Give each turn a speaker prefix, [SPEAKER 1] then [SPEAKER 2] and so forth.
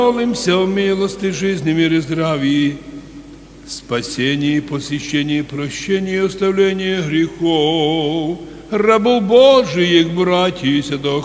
[SPEAKER 1] Молимся о милости жизни, мире, здравии, спасении, посещении, прощении и оставлении грехов, рабов Божиих, братьев и святых